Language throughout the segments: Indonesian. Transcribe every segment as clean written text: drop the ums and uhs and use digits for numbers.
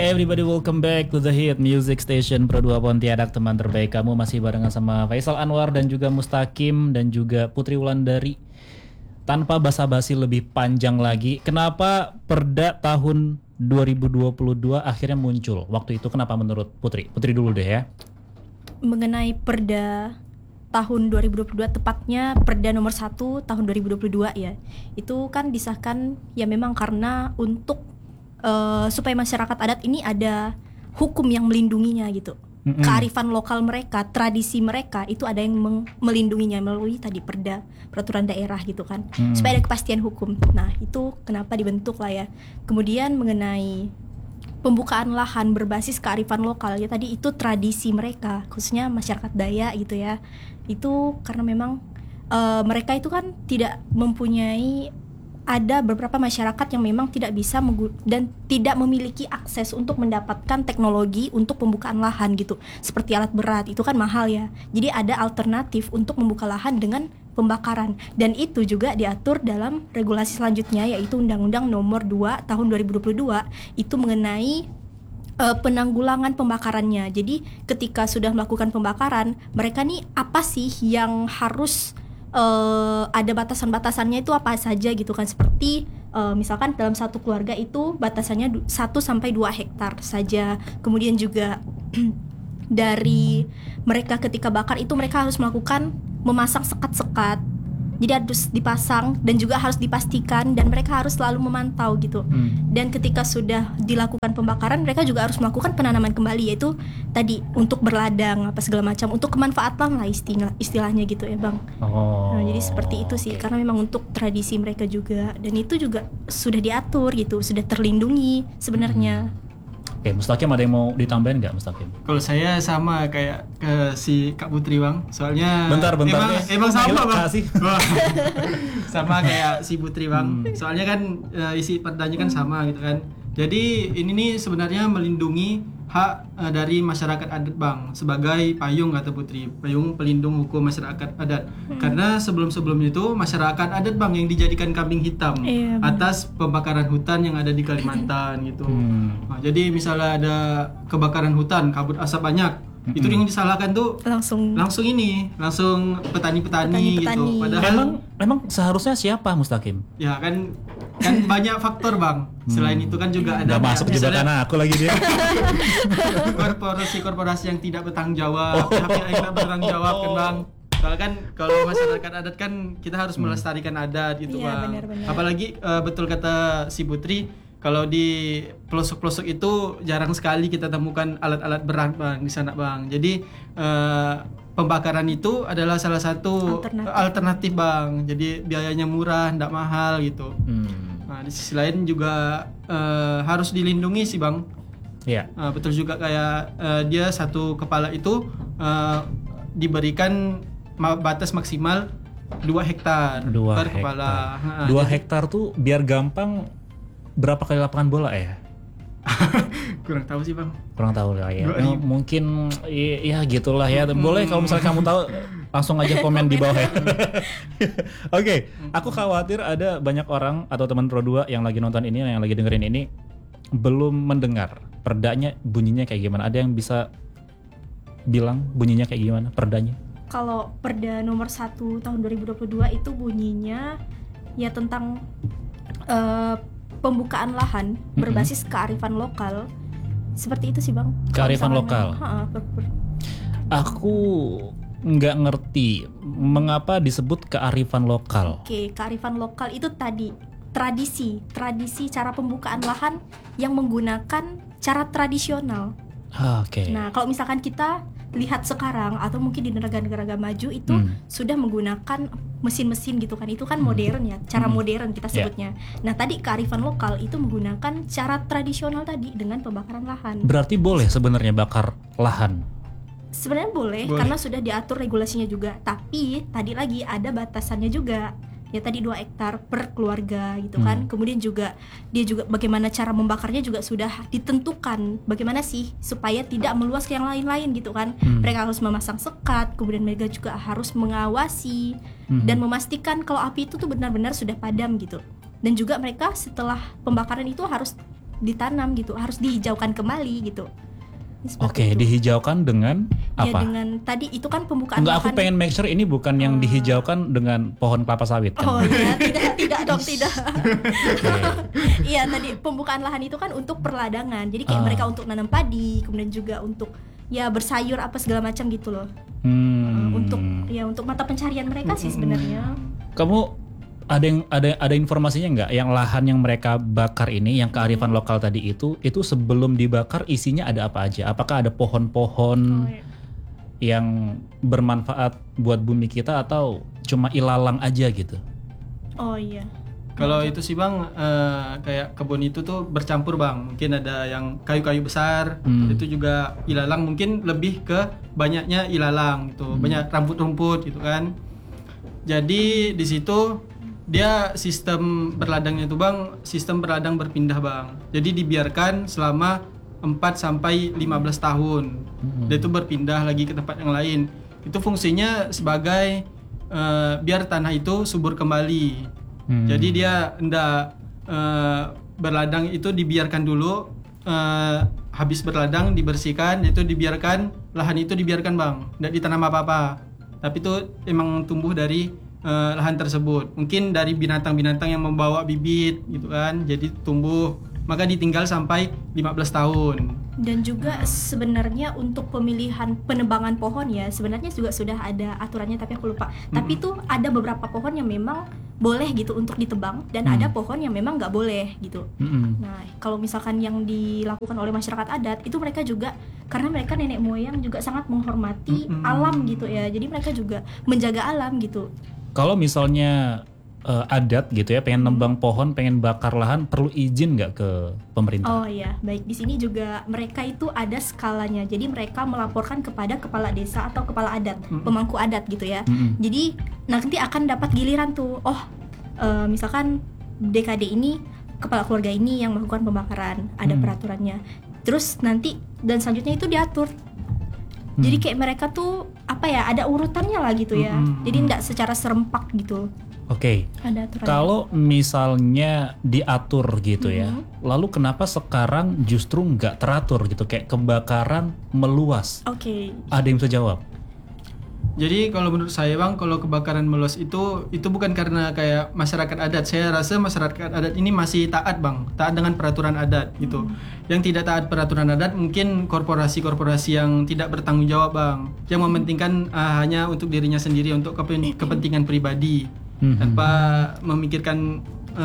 Hi everybody, welcome back to the Hit Music Station Pro 2 Pontianak. Teman terbaik kamu masih barengan sama Faisal Anwar dan juga Mustaqim dan juga Putri Wulandari. Tanpa basa-basi lebih panjang lagi, kenapa Perda tahun 2022 akhirnya muncul? Waktu itu kenapa menurut Putri? Putri dulu deh ya. Mengenai Perda tahun 2022, tepatnya Perda nomor 1 tahun 2022 ya. Itu kan disahkan ya memang karena untuk supaya masyarakat adat ini ada hukum yang melindunginya gitu. Kearifan lokal mereka, tradisi mereka itu ada yang melindunginya melalui tadi perda, peraturan daerah gitu kan. Supaya ada kepastian hukum. Nah, itu kenapa dibentuk lah ya. Kemudian mengenai pembukaan lahan berbasis kearifan lokal ya, tadi itu tradisi mereka, khususnya masyarakat Dayak gitu ya. Itu karena memang mereka itu kan tidak mempunyai, ada beberapa masyarakat yang memang tidak bisa dan tidak memiliki akses untuk mendapatkan teknologi untuk pembukaan lahan gitu. Seperti alat berat, itu kan mahal ya. Jadi ada alternatif untuk membuka lahan dengan pembakaran. Dan itu juga diatur dalam regulasi selanjutnya, yaitu Undang-Undang nomor 2 tahun 2022. Itu mengenai penanggulangan pembakarannya. Jadi ketika sudah melakukan pembakaran, mereka nih apa sih yang harus ada batasan-batasannya itu apa saja gitu kan, seperti misalkan dalam satu keluarga itu batasannya 1-2 hektar saja. Kemudian juga dari mereka ketika bakar itu mereka harus melakukan memasang sekat-sekat, jadi harus dipasang dan juga harus dipastikan, dan mereka harus selalu memantau gitu. Dan ketika sudah dilakukan pembakaran, mereka juga harus melakukan penanaman kembali, yaitu tadi untuk berladang apa segala macam, untuk kemanfaatan lah istilahnya gitu ya Bang. Nah, jadi seperti itu sih, karena memang untuk tradisi mereka juga, dan itu juga sudah diatur gitu, sudah terlindungi sebenarnya. Oke, Mustaqim ada yang mau ditambahin nggak Mustaqim? Kalau saya sama kayak ke si Kak Putri Bang, soalnya Bentar emang sama Bang. Wah. Sama kayak si Putri Bang. Soalnya kan isi perdanya kan sama gitu kan. Jadi ini nih sebenarnya melindungi hak dari masyarakat adat Bang, sebagai payung kata Putri, payung pelindung hukum masyarakat adat. Karena sebelum-sebelumnya itu masyarakat adat Bang yang dijadikan kambing hitam atas pembakaran hutan yang ada di Kalimantan gitu. Nah, jadi misalnya ada kebakaran hutan, kabut asap banyak, itu yang disalahkan tuh langsung petani-petani gitu. Padahal Emang seharusnya siapa Mustaqim? ya kan banyak faktor Bang. Selain itu kan juga ada Gak masuk jebakan aku lagi dia. korporasi yang tidak bertanggung jawab, pihak yang tidak bertanggung jawab kan Bang. Soalnya kan kalau masyarakat adat kan kita harus melestarikan adat gitu Bang. Benar-benar. Apalagi betul kata si Putri, kalau di pelosok-pelosok itu jarang sekali kita temukan alat-alat berat Bang di sana Bang. Jadi pembakaran itu adalah salah satu alternatif Bang. Jadi biayanya murah, tidak mahal gitu. Nah, di sisi lain juga harus dilindungi sih Bang. Iya. Betul juga kayak dia satu kepala itu diberikan batas maksimal 2 hektar per kepala. 2 hektar tuh biar gampang berapa kali lapangan bola ya? Kurang tahu sih Bang. Kurang tahu lah ya. Mungkin ya gitulah ya. Boleh kalau misalnya kamu tahu langsung aja komen di bawah ya. Oke, aku khawatir ada banyak orang atau teman Pro 2 yang lagi nonton ini, yang lagi dengerin ini belum mendengar perdanya bunyinya kayak gimana. Ada yang bisa bilang bunyinya kayak gimana perdanya? Kalau Perda nomor 1 tahun 2022 itu bunyinya ya tentang pembukaan lahan berbasis kearifan lokal. Seperti itu sih Bang. Kearifan lokal. Aku nggak ngerti mengapa disebut kearifan lokal. Oke, kearifan lokal itu tadi tradisi cara pembukaan lahan yang menggunakan cara tradisional. Oke. Nah, kalau misalkan kita lihat sekarang atau mungkin di negara-negara maju itu sudah menggunakan mesin-mesin gitu kan, itu kan modern ya, cara modern kita sebutnya. Nah, tadi kearifan lokal itu menggunakan cara tradisional tadi dengan pembakaran lahan. Berarti boleh sebenarnya bakar lahan? Sebenarnya boleh karena sudah diatur regulasinya juga, tapi tadi lagi ada batasannya juga. Ya tadi 2 hektar per keluarga gitu kan. Kemudian juga dia juga bagaimana cara membakarnya juga sudah ditentukan. Bagaimana sih supaya tidak meluas ke yang lain-lain gitu kan. Mereka harus memasang sekat, kemudian mereka juga harus mengawasi dan memastikan kalau api itu tuh benar-benar sudah padam gitu. Dan juga mereka setelah pembakaran itu harus ditanam gitu, harus dihijaukan kembali gitu. Seperti Oke, itu. dihijaukan dengan Ya apa? dengan tadi itu kan pembukaan Enggak, aku lahan. pengen make sure ini bukan yang dihijaukan dengan pohon kelapa sawit kan? Oh ya, tidak dong, tidak. Oke. Iya, tadi pembukaan lahan itu kan untuk perladangan. Jadi kayak mereka untuk nanam padi, kemudian juga untuk ya bersayur apa segala macam gitu loh. Untuk mata pencarian mereka sih sebenarnya. Kamu ada informasinya nggak yang lahan yang mereka bakar ini, yang kearifan lokal tadi itu sebelum dibakar isinya ada apa aja? Apakah ada pohon-pohon yang bermanfaat buat bumi kita atau cuma ilalang aja gitu? Oh iya. Kalau itu sih bang, kayak kebun itu tuh bercampur bang. Mungkin ada yang kayu-kayu besar, itu juga ilalang. Mungkin lebih ke banyaknya ilalang gitu, banyak rumput-rumput gitu kan. Jadi di situ dia sistem berladangnya itu bang, sistem berladang berpindah bang. Jadi dibiarkan selama 4 sampai 15 tahun. Dia itu berpindah lagi ke tempat yang lain. Itu fungsinya sebagai biar tanah itu subur kembali. Jadi dia enggak berladang itu dibiarkan dulu, habis berladang dibersihkan, itu dibiarkan, lahan itu dibiarkan bang, enggak ditanam apa-apa. Tapi itu emang tumbuh dari lahan tersebut. Mungkin dari binatang-binatang yang membawa bibit gitu kan, jadi tumbuh, maka ditinggal sampai 15 tahun. Dan juga sebenarnya untuk pemilihan penebangan pohon ya sebenarnya juga sudah ada aturannya, tapi aku lupa. Tapi tuh ada beberapa pohon yang memang boleh gitu untuk ditebang dan ada pohon yang memang nggak boleh gitu. Nah kalau misalkan yang dilakukan oleh masyarakat adat itu mereka juga karena mereka nenek moyang juga sangat menghormati alam gitu ya, jadi mereka juga menjaga alam gitu. Kalau misalnya adat gitu ya, pengen nembang pohon, pengen bakar lahan, perlu izin nggak ke pemerintah? Oh iya, baik, di sini juga mereka itu ada skalanya. Jadi mereka melaporkan kepada kepala desa atau kepala adat, pemangku adat gitu ya. Jadi nanti akan dapat giliran tuh. Oh, misalkan DKD ini kepala keluarga ini yang melakukan pembakaran, ada peraturannya. Terus nanti dan selanjutnya itu diatur. Jadi kayak mereka tuh apa ya, ada urutannya lah gitu ya. Jadi enggak secara serempak gitu. Oke. Ada aturannya. Kalau misalnya diatur gitu ya, lalu kenapa sekarang justru nggak teratur gitu, kayak kebakaran meluas? Oke. Ada yang bisa jawab? Jadi kalau menurut saya bang, kalau kebakaran meluas itu bukan karena kayak masyarakat adat. Saya rasa masyarakat adat ini masih taat bang, taat dengan peraturan adat gitu. Yang tidak taat peraturan adat mungkin korporasi-korporasi yang tidak bertanggung jawab bang, yang mementingkan hanya untuk dirinya sendiri, untuk kepentingan pribadi, tanpa memikirkan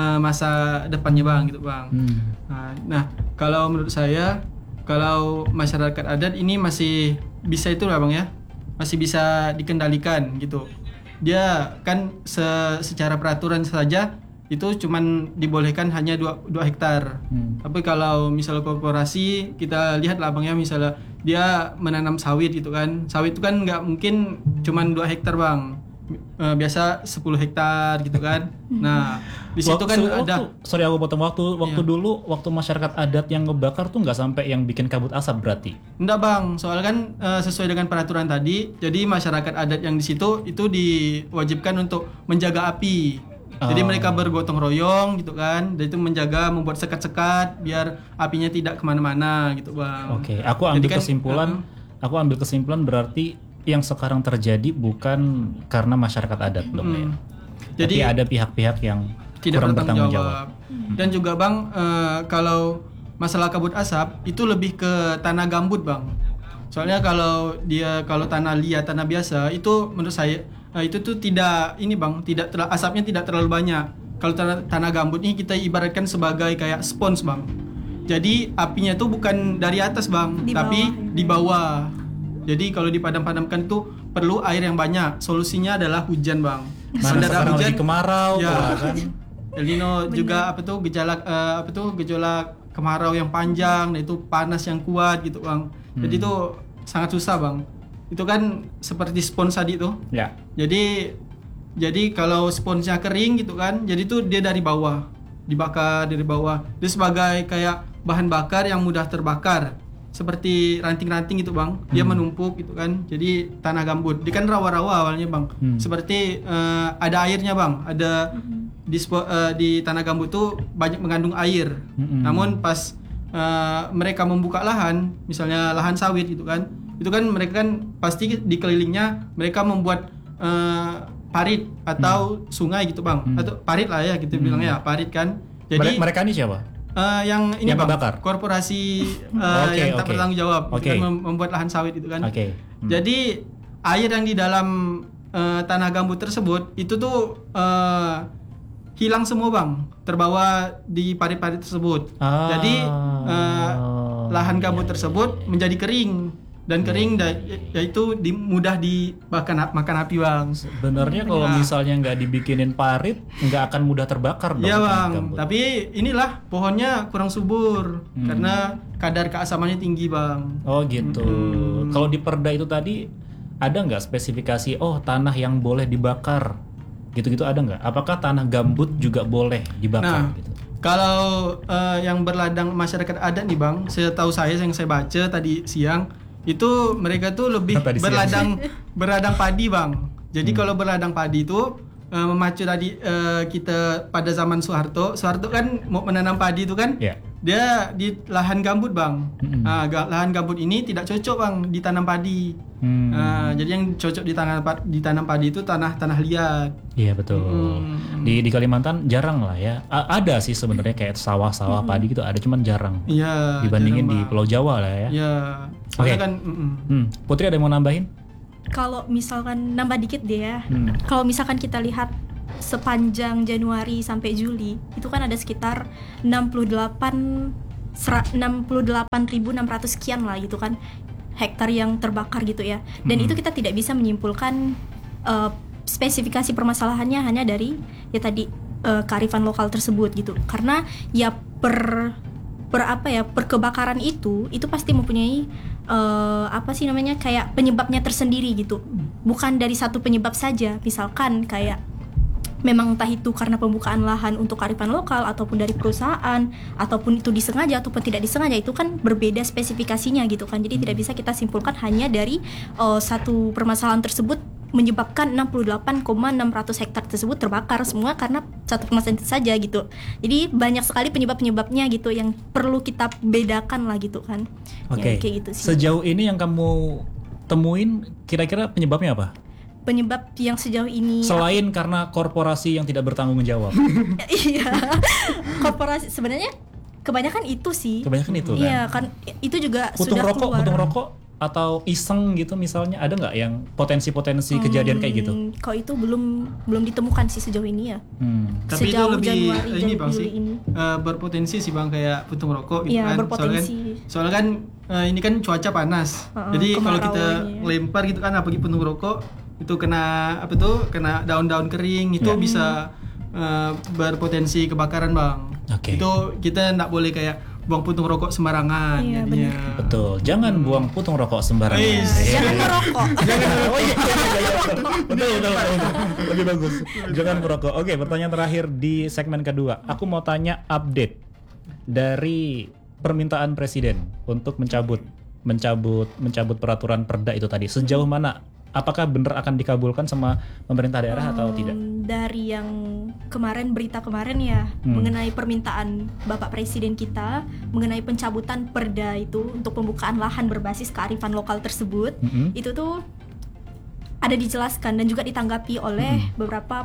masa depannya bang gitu bang. Nah kalau menurut saya, kalau masyarakat adat ini masih bisa itu lah bang ya, masih bisa dikendalikan gitu. Dia kan secara peraturan saja itu cuman dibolehkan hanya 2 hektar. Tapi kalau misalnya korporasi, kita lihat lah bang ya, misalnya dia menanam sawit gitu kan. Sawit itu kan nggak mungkin cuman 2 hektar bang. Biasa 10 hektar gitu kan. Nah di situ kan ada. Sorry aku potong, waktu dulu waktu masyarakat adat yang ngebakar tuh nggak sampai yang bikin kabut asap berarti? Enggak bang, soalnya kan sesuai dengan peraturan tadi. Jadi masyarakat adat yang di situ itu diwajibkan untuk menjaga api. Jadi mereka bergotong royong gitu kan. Dan itu menjaga, membuat sekat-sekat biar apinya tidak kemana-mana gitu bang. Oke, aku ambil kesimpulan berarti yang sekarang terjadi bukan karena masyarakat adat dong ya. Jadi ada pihak-pihak yang tidak kurang bertanggung jawab. Dan juga bang, kalau masalah kabut asap itu lebih ke tanah gambut bang. Soalnya kalau tanah liat, tanah biasa itu menurut saya itu tuh tidak ini bang, asapnya tidak terlalu banyak. Kalau tanah gambut ini kita ibaratkan sebagai kayak spons bang. Jadi apinya tuh bukan dari atas bang, tapi di bawah. Jadi kalau dipadam-padamkan tuh perlu air yang banyak. Solusinya adalah hujan bang. Mana sekarang lagi kemarau kan. El Nino juga gejolak kemarau yang panjang, dan itu panas yang kuat gitu bang. Jadi itu sangat susah bang. Itu kan seperti spons tadi tuh. Ya. Jadi kalau sponsnya kering gitu kan, jadi tuh dia dari bawah, dibakar dari bawah. Dia sebagai kayak bahan bakar yang mudah terbakar. Seperti ranting-ranting gitu bang, dia menumpuk gitu kan. Jadi tanah gambut, dia kan rawa-rawa awalnya bang. Seperti ada airnya bang, ada di tanah gambut tuh banyak mengandung air. Namun pas mereka membuka lahan, misalnya lahan sawit gitu kan, itu kan mereka kan pasti di kelilingnya mereka membuat parit atau sungai gitu bang, atau parit lah ya kita bilangnya parit kan. Jadi mereka ini siapa? Yang ini yang bang, membakar? korporasi Oke, yang tak oke. bertanggung jawab, Oke. itu kan membuat lahan sawit itu kan. Oke. Jadi air yang di dalam tanah gambut tersebut itu tuh hilang semua bang, terbawa di parit-parit tersebut. Jadi lahan gambut tersebut menjadi kering dan kering yaitu mudah makan api bang. Sebenarnya kalau misalnya nggak dibikinin parit, nggak akan mudah terbakar dong. Iya bang, gambut. tapi inilah pohonnya kurang subur karena kadar keasamannya tinggi bang. Oh gitu. Kalau di Perda itu tadi ada nggak spesifikasi? Oh tanah yang boleh dibakar, gitu-gitu ada nggak? Apakah tanah gambut juga boleh dibakar? Nah, Gitu? kalau yang berladang masyarakat adat nih bang, setahu saya yang saya baca tadi siang itu mereka tuh lebih Tadi siang. berladang padi bang. Jadi kalau berladang padi itu memacu tadi kita pada zaman Soeharto kan mau menanam padi itu kan, Ya. dia di lahan gambut bang. Lahan gambut ini tidak cocok bang ditanam padi. Jadi yang cocok ditanam padi itu tanah liat. Iya betul. Di Kalimantan jarang lah ya. Ada sih sebenarnya kayak sawah-sawah padi gitu ada, cuman jarang. Iya. Dibandingin jarang, di Bang. Pulau Jawa lah ya. Iya. Oke. Soalnya kan Putri ada yang mau nambahin? Kalau misalkan nambah dikit deh ya. Kalau misalkan kita lihat sepanjang Januari sampai Juli itu kan ada sekitar 68.600 sekian lah gitu kan hektar yang terbakar gitu ya. Dan itu kita tidak bisa menyimpulkan spesifikasi permasalahannya hanya dari ya tadi kearifan lokal tersebut gitu. Karena ya per kebakaran itu pasti mempunyai kayak penyebabnya tersendiri gitu. Bukan dari satu penyebab saja. Misalkan kayak memang entah itu karena pembukaan lahan untuk kearifan lokal ataupun dari perusahaan ataupun itu disengaja ataupun tidak disengaja, itu kan berbeda spesifikasinya gitu kan. Jadi tidak bisa kita simpulkan hanya dari satu permasalahan tersebut menyebabkan 68.600 hektar tersebut terbakar semua karena satu permasalahan itu saja gitu. Jadi banyak sekali penyebab-penyebabnya gitu yang perlu kita bedakan lah gitu kan. Oke. Ya, kayak gitu sih. Sejauh ini yang kamu temuin kira-kira penyebabnya apa? Penyebab yang sejauh ini Selain karena korporasi yang tidak bertanggung jawab. iya. Korporasi sebenarnya kebanyakan itu sih. Kebanyakan itu kan. Iya kan itu juga Puntung sudah rokok, keluar. puntung rokok atau iseng gitu misalnya, ada nggak yang potensi-potensi kejadian kayak gitu? Kalau itu belum ditemukan sih sejauh ini ya. tapi itu Sejauh lebih Januari, ini bang Juli sih ini. berpotensi sih bang kayak puntung rokok gitu Iya, kan. berpotensi. Soalnya kan ini kan cuaca panas. Jadi kalau kita kemarauannya. lempar gitu kan apalagi puntung rokok itu kena kena daun-daun kering itu bisa berpotensi kebakaran bang. Oke. Itu kita nggak boleh kayak buang puntung rokok sembarangan. Iya, jadinya. Betul, jangan buang puntung rokok sembarangan. Wis. Jangan merokok. Oh iya, betul. Lebih bagus. Jangan merokok. Oke, pertanyaan terakhir di segmen kedua. Aku mau tanya update dari permintaan presiden untuk mencabut peraturan Perda itu tadi. Sejauh mana? Apakah benar akan dikabulkan sama pemerintah daerah atau tidak? Dari yang berita kemarin ya mengenai permintaan Bapak Presiden kita mengenai pencabutan Perda itu untuk pembukaan lahan berbasis kearifan lokal tersebut, itu tuh ada dijelaskan dan juga ditanggapi oleh beberapa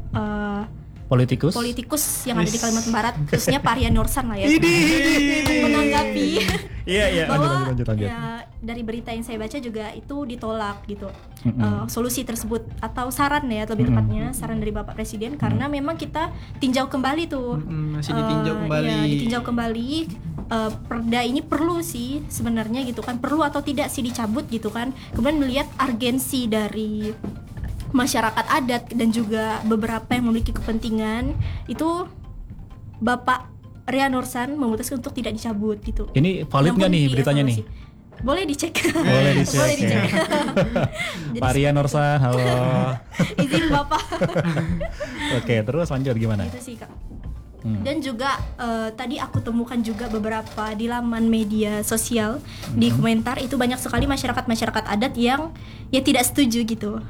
politikus yang ada di Kalimantan Barat, khususnya Pak Rian Nursan lah ya, menanggapi Iya, bahwa lanjut. ya, dari berita yang saya baca juga itu ditolak gitu. Solusi tersebut atau saran ya lebih tepatnya saran dari Bapak Presiden karena memang kita tinjau kembali tuh. Masih ditinjau kembali. Ya, ditinjau kembali. Perda ini perlu sih sebenarnya gitu kan, perlu atau tidak sih dicabut gitu kan. Kemudian melihat urgensi dari masyarakat adat dan juga beberapa yang memiliki kepentingan, itu Bapak Rian Nursan memutuskan untuk tidak dicabut gitu. Ini valid nggak nih beritanya nih? Boleh dicek. Boleh dicek. Boleh dicek. Pak Rian Nursan, halo. Izin Bapak. Oke, terus lanjut gimana? Itu sih Kak. Dan juga tadi aku temukan juga beberapa di laman media sosial di komentar itu banyak sekali masyarakat adat yang ya tidak setuju gitu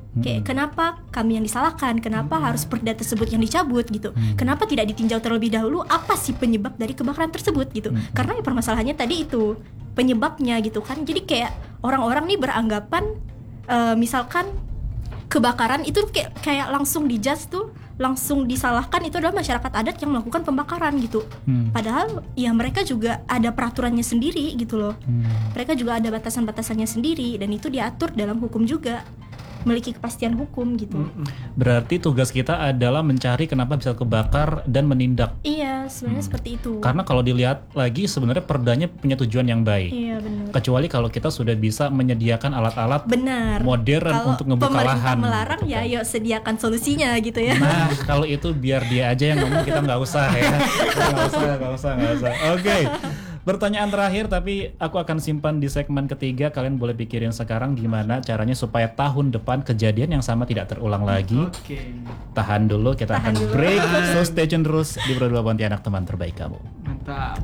Kayak kenapa kami yang disalahkan, kenapa harus perda tersebut yang dicabut gitu, kenapa tidak ditinjau terlebih dahulu apa sih penyebab dari kebakaran tersebut gitu. Karena ya permasalahannya tadi itu penyebabnya gitu kan. Jadi kayak orang-orang nih beranggapan misalkan kebakaran itu kayak langsung dijudge tuh, langsung disalahkan itu adalah masyarakat adat yang melakukan pembakaran gitu. Padahal ya mereka juga ada peraturannya sendiri gitu loh. Mereka juga ada batasan-batasannya sendiri dan itu diatur dalam hukum juga, memiliki kepastian hukum gitu. Berarti tugas kita adalah mencari kenapa bisa kebakar dan menindak. Iya, sebenarnya seperti itu. Karena kalau dilihat lagi sebenarnya perdanya punya tujuan yang baik. Iya, benar. Kecuali kalau kita sudah bisa menyediakan alat-alat modern Kalau untuk ngebuka lahan. pemerintah melarang gitu ya, kan. yuk sediakan solusinya gitu ya. Nah, kalau itu biar dia aja yang ngomong, kita nggak usah ya. Nggak usah. Oke. Pertanyaan terakhir, tapi aku akan simpan di segmen ketiga. Kalian boleh pikirin sekarang gimana caranya supaya tahun depan kejadian yang sama tidak terulang lagi. Oke. Tahan dulu, kita Tahan akan dulu. break. So stay tune terus di Pro 2 Pontianak, teman terbaik kamu. Mantap.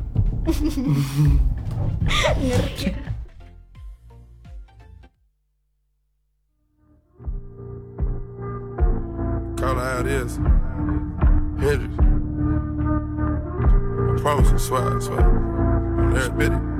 Ngeri. Call it how it is. Hendrix. I promise you, swear. Larry Bitty.